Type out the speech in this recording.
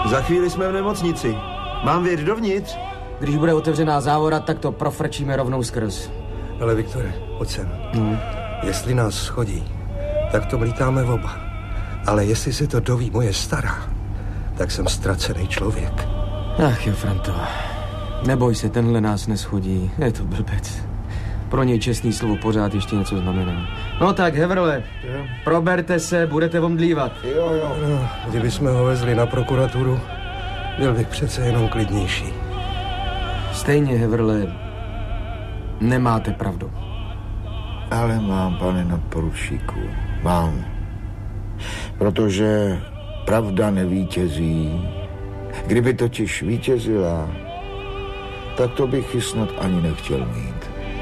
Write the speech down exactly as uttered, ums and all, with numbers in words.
Za chvíli jsme v nemocnici. Mám vědět dovnitř? Když bude otevřená závora, tak to profrčíme rovnou skrz. Ale Viktore, pojď sem. Hmm. Jestli nás schodí, tak to mlítáme oba. Ale jestli se to doví moje stará, tak jsem ztracený člověk. Ach jo, Franto. Neboj se, tenhle nás neschodí. Je to blbec. Pro něj čestný slovo pořád ještě něco znamená. No tak, Heverle, proberte se, budete omdlívat. Jo, jo. No, kdybychom ho vezli na prokuraturu, byl bych přece jenom klidnější. Stejně, Heverle, nemáte pravdu. Ale mám, pane nadporučíku, mám. Protože pravda nevítězí. Kdyby totiž vítězila, tak to bych ji snad ani nechtěl mít.